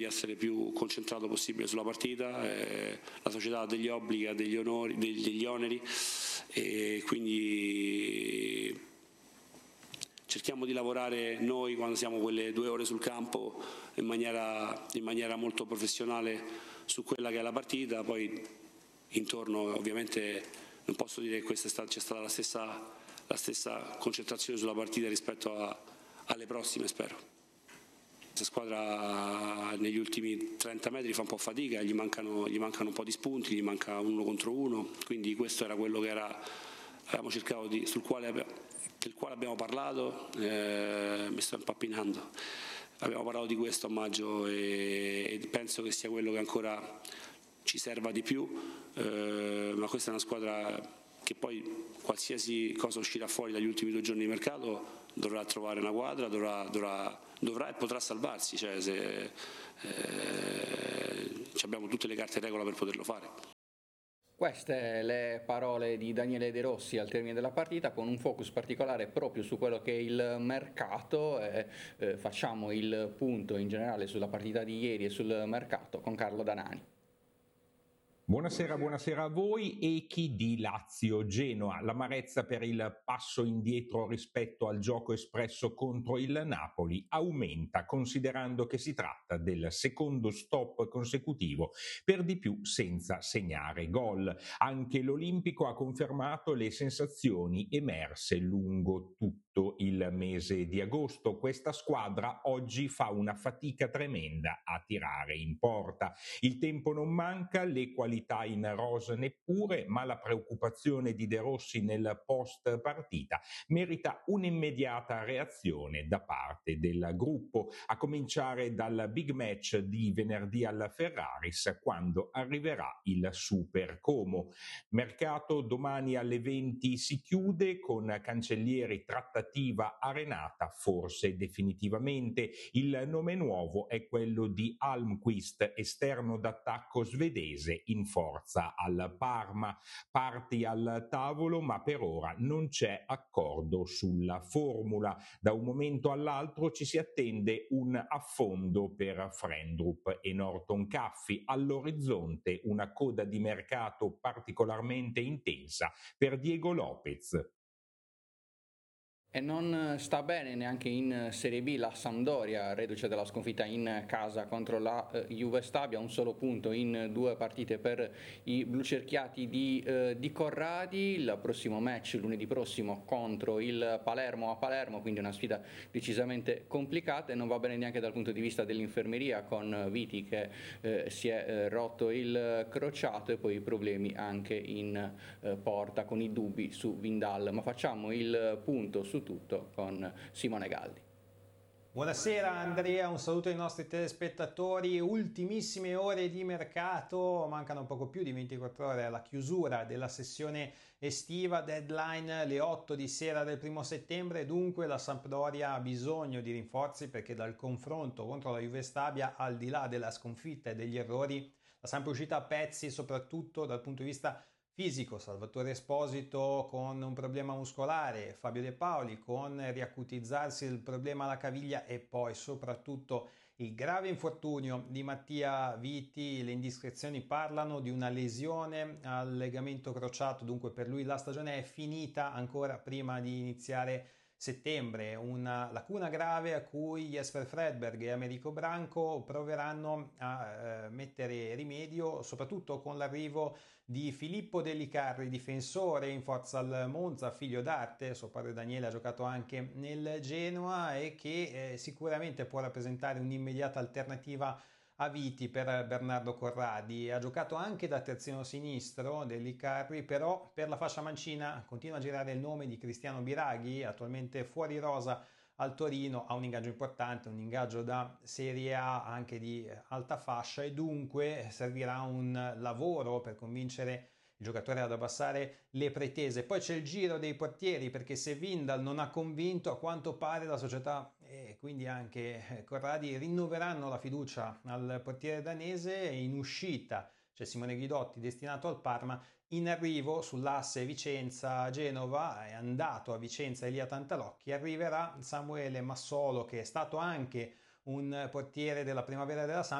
di essere più concentrato possibile sulla partita. La società ha degli obblighi, ha degli oneri, e quindi cerchiamo di lavorare noi quando siamo quelle 2 ore sul campo in maniera molto professionale su quella che è la partita. Poi intorno ovviamente non posso dire che c'è stata la stessa concentrazione sulla partita rispetto alle prossime, spero. Questa squadra negli ultimi 30 metri fa un po' fatica, gli mancano un po' di spunti, gli manca 1 contro 1, quindi questo era quello che avevamo cercato del quale abbiamo parlato. Mi sto impappinando. Abbiamo parlato di questo a maggio e penso che sia quello che ancora ci serva di più, ma questa è una squadra che poi qualsiasi cosa uscirà fuori dagli ultimi 2 giorni di mercato dovrà trovare una quadra, dovrà e potrà salvarsi, cioè abbiamo tutte le carte in regola per poterlo fare. Queste le parole di Daniele De Rossi al termine della partita, con un focus particolare proprio su quello che è il mercato. Facciamo il punto in generale sulla partita di ieri e sul mercato con Carlo Danani. Buonasera a voi. Echi di Lazio-Genoa, l'amarezza per il passo indietro rispetto al gioco espresso contro il Napoli aumenta, considerando che si tratta del secondo stop consecutivo, per di più senza segnare gol. Anche l'Olimpico ha confermato le sensazioni emerse lungo tutto il mese di agosto. Questa squadra oggi fa una fatica tremenda a tirare in porta. Il tempo non manca, le qualità in rosa neppure, ma la preoccupazione di De Rossi nel post partita merita un'immediata reazione da parte del gruppo, a cominciare dal big match di venerdì al Ferraris, quando arriverà il Super Como. Mercato domani alle 20 si chiude, con Cancellieri trattativa arenata forse definitivamente. Il nome nuovo è quello di Almqvist, esterno d'attacco svedese in forza al Parma. Parti al tavolo, ma per ora non c'è accordo sulla formula. Da un momento all'altro ci si attende un affondo per Frendrup e Norton Caffi. All'orizzonte una coda di mercato particolarmente intensa per Diego Lopez. E non sta bene neanche in Serie B la Sampdoria, reduce dalla sconfitta in casa contro la Juve Stabia, un solo punto in 2 partite per i blucerchiati di Corradi. Il prossimo match lunedì prossimo contro il Palermo a Palermo, quindi una sfida decisamente complicata, e non va bene neanche dal punto di vista dell'infermeria, con Viti che si è rotto il crociato, e poi i problemi anche in porta con i dubbi su Vindal. Ma facciamo il punto su tutto con Simone Galli. Buonasera Andrea, un saluto ai nostri telespettatori. Ultimissime ore di mercato, mancano poco più di 24 ore alla chiusura della sessione estiva, deadline le 8 di sera del 1 settembre, dunque la Sampdoria ha bisogno di rinforzi, perché dal confronto contro la Juve Stabia, al di là della sconfitta e degli errori, la Samp è uscita a pezzi soprattutto dal punto di vista fisico. Salvatore Esposito con un problema muscolare, Fabio De Paoli con riacutizzarsi il problema alla caviglia, e poi soprattutto il grave infortunio di Mattia Viti. Le indiscrezioni parlano di una lesione al legamento crociato, dunque per lui la stagione è finita ancora prima di iniziare settembre. Una lacuna grave a cui Jesper Fredberg e Americo Branco proveranno a mettere rimedio, soprattutto con l'arrivo di Filippo Dellicarri, difensore in forza al Monza, figlio d'arte. Suo padre Daniele ha giocato anche nel Genoa e che sicuramente può rappresentare un'immediata alternativa a Viti per Bernardo Corradi. Ha giocato anche da terzino sinistro Dellicarri, però per la fascia mancina continua a girare il nome di Cristiano Biraghi, attualmente fuori rosa al Torino. Ha un ingaggio importante, un ingaggio da Serie A anche di alta fascia, e dunque servirà un lavoro per convincere il giocatore ad abbassare le pretese. Poi c'è il giro dei portieri, perché se Vindal non ha convinto, a quanto pare la società e quindi anche Corradi rinnoveranno la fiducia al portiere danese. In uscita c'è Simone Guidotti, destinato al Parma. In arrivo sull'asse Vicenza-Genova è andato a Vicenza Elia Tantalocchi. Arriverà Samuele Massolo, che è stato anche un portiere della primavera della Samp,